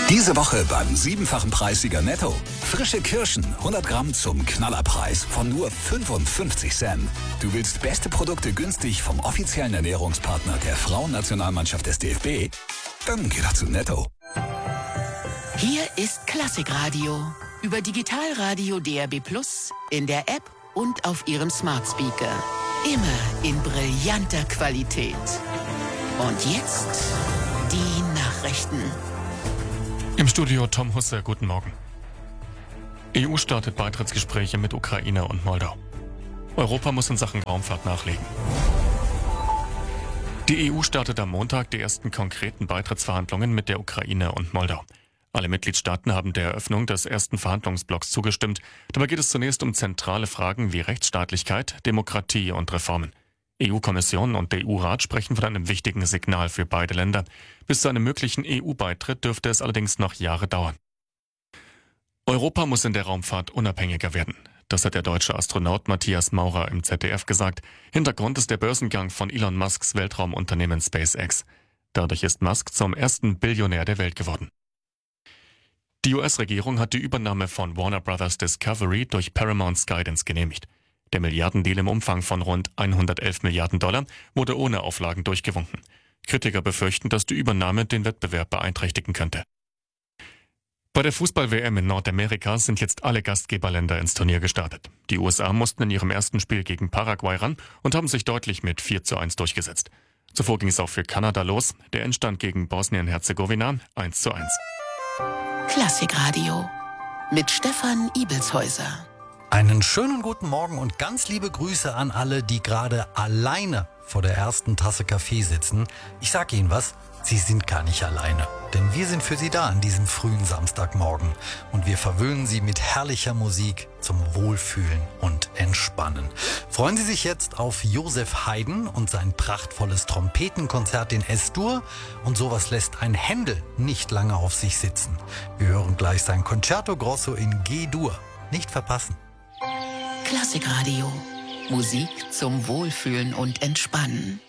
Diese Woche beim 7-fachen Preissieger Netto. Frische Kirschen, 100 Gramm zum Knallerpreis von nur 55 Cent. Du willst beste Produkte günstig vom offiziellen Ernährungspartner der Frauennationalmannschaft des DFB? Dann geh doch zu Netto. Hier ist Klassikradio. Über Digitalradio DAB+, in der App und auf Ihrem Smart Speaker. Immer in brillanter Qualität. Und jetzt die Nachrichten. Im Studio Tom Husse, guten Morgen. EU startet Beitrittsgespräche mit Ukraine und Moldau. Europa muss in Sachen Raumfahrt nachlegen. Die EU startet am Montag die ersten konkreten Beitrittsverhandlungen mit der Ukraine und Moldau. Alle Mitgliedstaaten haben der Eröffnung des ersten Verhandlungsblocks zugestimmt. Dabei geht es zunächst um zentrale Fragen wie Rechtsstaatlichkeit, Demokratie und Reformen. EU-Kommission und der EU-Rat sprechen von einem wichtigen Signal für beide Länder. Bis zu einem möglichen EU-Beitritt dürfte es allerdings noch Jahre dauern. Europa muss in der Raumfahrt unabhängiger werden. Das hat der deutsche Astronaut Matthias Maurer im ZDF gesagt. Hintergrund ist der Börsengang von Elon Musks Weltraumunternehmen SpaceX. Dadurch ist Musk zum ersten Billionär der Welt geworden. Die US-Regierung hat die Übernahme von Warner Bros. Discovery durch Paramount Skydance genehmigt. Der Milliardendeal im Umfang von rund 111 Milliarden Dollar wurde ohne Auflagen durchgewunken. Kritiker befürchten, dass die Übernahme den Wettbewerb beeinträchtigen könnte. Bei der Fußball-WM in Nordamerika sind jetzt alle Gastgeberländer ins Turnier gestartet. Die USA mussten in ihrem ersten Spiel gegen Paraguay ran und haben sich deutlich mit 4:1 durchgesetzt. Zuvor ging es auch für Kanada los. Der Endstand gegen Bosnien-Herzegowina 1:1. Klassikradio mit Stefan Ibelshäuser. Einen schönen guten Morgen und ganz liebe Grüße an alle, die gerade alleine vor der ersten Tasse Kaffee sitzen. Ich sag Ihnen was, Sie sind gar nicht alleine. Denn wir sind für Sie da an diesem frühen Samstagmorgen. Und wir verwöhnen Sie mit herrlicher Musik zum Wohlfühlen und Entspannen. Freuen Sie sich jetzt auf Josef Haydn und sein prachtvolles Trompetenkonzert in S-Dur. Und sowas lässt ein Händel nicht lange auf sich sitzen. Wir hören gleich sein Concerto Grosso in G-Dur. Nicht verpassen. Klassikradio. Musik zum Wohlfühlen und Entspannen.